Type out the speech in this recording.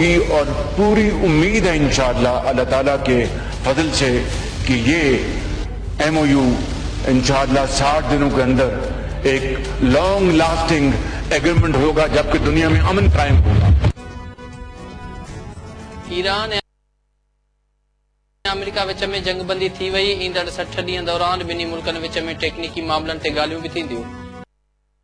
होगी और पूरी उम्मीद है इंशाअल्लाह अल्लाह ताला के फजल से कि ये MOU इंशाअल्लाह 60 दिनों के अंदर एक लॉन्ग लास्टिंग एग्रीमेंट होगा, जबकि दुनिया में अमन कायम होगा। ईरान अमेरिका विच में जंगबंदी थी वई। ईंदड़ 60 ॾींहं दौरान ॿिन्ही मुल्कनि विच में टेक्निकी मामलनि ते ॻाल्हियूं बि थींदियूं।